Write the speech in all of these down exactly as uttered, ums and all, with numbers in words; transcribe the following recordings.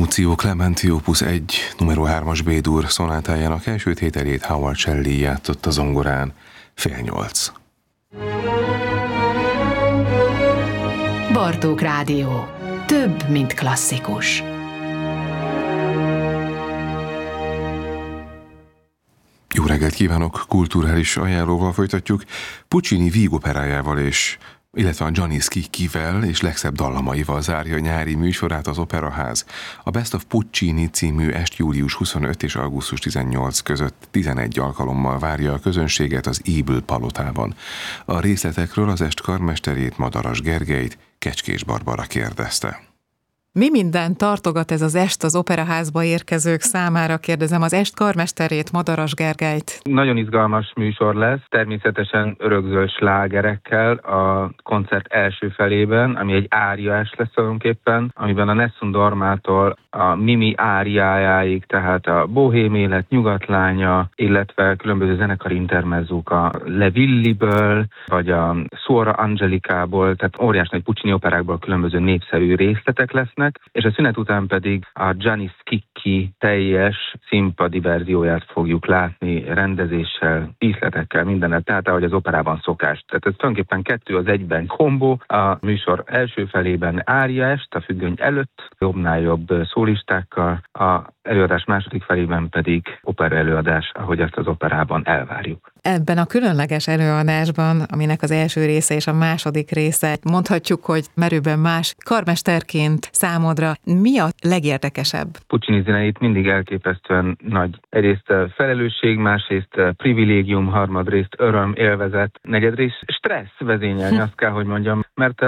Danuccio Clementi opus egy, numero hármas B-dur szonátájának első tételét Howard Shelley játszott a zongorán, fél nyolc. Bartók Rádió. Több, mint klasszikus. Jó reggelt kívánok! Kulturális ajánlóval folytatjuk, Puccini vígoperájával és illetve a Gianni Schicchivel és legszebb dallamaival zárja nyári műsorát az Operaház. A Best of Puccini című est július huszonötödike és augusztus tizennyolcadika között tizenegy alkalommal várja a közönséget az Ébül palotában. A részletekről az est karmesterét, Madaras Gergelyt Kecskés Barbara kérdezte. Mi minden tartogat ez az est az Operaházba érkezők számára, kérdezem az est karmesterét, Madaras Gergelyt. Nagyon izgalmas műsor lesz, természetesen örökzöld slágerekkel a koncert első felében, ami egy ária est lesz tulajdonképpen, amiben a Nessun Dormától a Mimi áriájáig, tehát a Bohém élet, Nyugatlánya, illetve különböző zenekari intermezzók a Le Villiből, vagy a Suora Angelikából, tehát óriás nagy Puccini operákból különböző népszerű részletek lesznek, és a szünet után pedig a Gianni Schicchi teljes színpadi verzióját fogjuk látni, rendezéssel, díszletekkel, mindennel, tehát ahogy az operában szokás. Tehát ez tulajdonképpen kettő az egyben kombó, a műsor első felében ária est, a függöny előtt, jobbnál jobb szólistákkal, a előadás második felében pedig opera előadás, ahogy ezt az operában elvárjuk. Ebben a különleges előadásban, aminek az első része és a második része, mondhatjuk, hogy merőben más, karmesterként számodra mi a legérdekesebb? Puccini zeneit mindig elképesztően nagy. Egyrészt felelősség, másrészt privilégium, harmadrészt öröm, élvezet, negyedrészt stressz vezényelni, azt kell, hogy mondjam, mert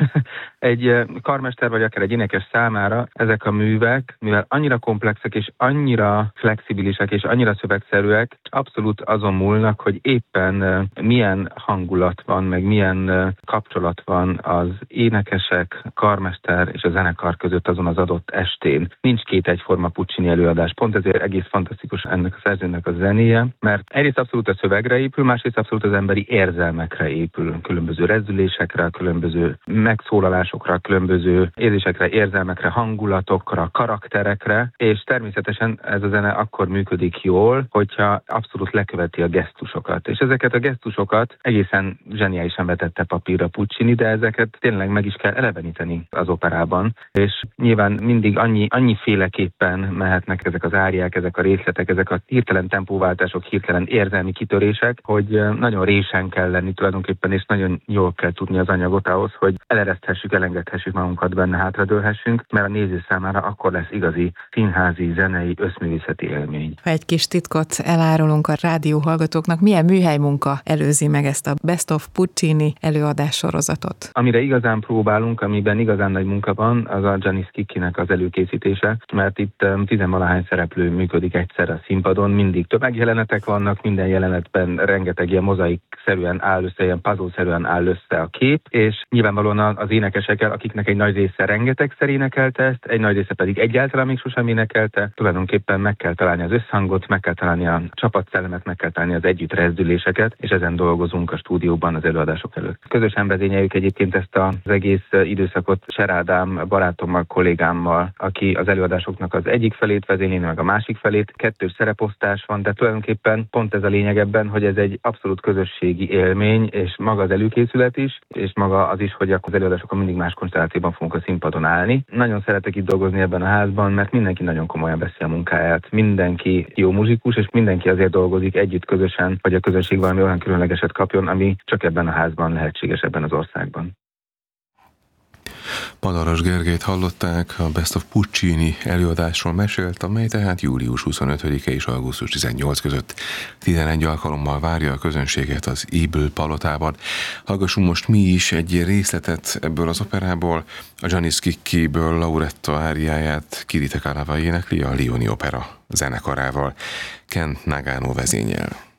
egy karmester vagy akár egy énekes számára ezek a művek, mivel annyira komplexek és annyira flexibilisek és annyira szövegszerűek, abszolút azon múlnak, hogy éppen milyen hangulat van, meg milyen kapcsolat van az énekesek, karmester és a zenekar között azon az adott estén. Nincs két egyforma Puccini előadás. Pont ezért egész fantasztikus ennek a szerzőnek a zenéje, mert egyrészt abszolút a szövegre épül, másrészt abszolút az emberi érzelmekre épül. Különböző rezdülésekre, különböző megszólalásokra, különböző érzésekre, érzelmekre, hangulatokra, karakterekre, és természetesen ez a zene akkor működik jól, hogyha abszolút leköveti a gesztusokat. És ezeket a gesztusokat egészen zseniálisan vetette papírra Puccini, de ezeket tényleg meg is kell eleveníteni az operában. És nyilván mindig annyi, annyiféleképpen mehetnek ezek az áriák, ezek a részletek, ezek a hirtelen tempóváltások, hirtelen érzelmi kitörések, hogy nagyon résen kell lenni tulajdonképpen, és nagyon jól kell tudni az anyagot ahhoz, hogy elereszthessük, elengedhessük magunkat benne, hátradőlhessünk, mert a néző számára akkor lesz igazi színházi, zenei, összművészeti élmény. Ha egy kis titkot elárulunk a rádióhallgatóknak, milyen műhelymunka előzi meg ezt a Best of Puccini előadás sorozatot? Amire igazán próbálunk, amiben igazán nagy munka van, az a Gianni Schicchinek az előkészítése, mert itt tizenvalahány szereplő működik egyszer a színpadon, mindig tömegjelenetek vannak, minden jelenetben rengeteg ilyen mozaik-szerűen áll össze, ilyen puzzle-szerűen áll össze a kép, és nyilvánvalóan az énekesekkel, akiknek egy nagy része rengetegszer énekelte ezt, egy nagy része pedig egyáltalán még sosem énekelte, tulajdonképpen meg kell találni az összhangot, meg kell találni a csapatszellemet, meg kell találni az együtt rezdüléseket, és ezen dolgozunk a stúdióban az előadások előtt. Közösen vezényeljük egyébként ezt az egész időszakot Ser Ádám barátommal, kollégámmal, aki az előadásoknak az egyik felét vezényli, meg a másik felét. Kettős szereposztás van, de tulajdonképpen pont ez a lényeg ebben, hogy ez egy abszolút közösségi élmény, és maga az előkészület is, és maga az is, hogy az előadásokon mindig más konstellációban fogunk a színpadon állni. Nagyon szeretek itt dolgozni ebben a házban, mert mindenki nagyon komolyan veszi a munkáját. Mindenki jó muzsikus, és mindenki azért dolgozik együtt közösen, hogy a közönség valami olyan különlegeset kapjon, ami csak ebben a házban lehetséges, ebben az országban. Madaras Gergelyt hallották, a Best of Puccini előadásról mesélt, amely tehát július huszonötödike és augusztus tizennyolcadika között tizenegy alkalommal várja a közönséget az Ébül palotában. Hallgassunk most mi is egy részletet ebből az operából, a Gianni Schicchiből Lauretta áriáját Kirite Kalava énekli a Lioni Opera zenekarával, Ken Nagano vezényel.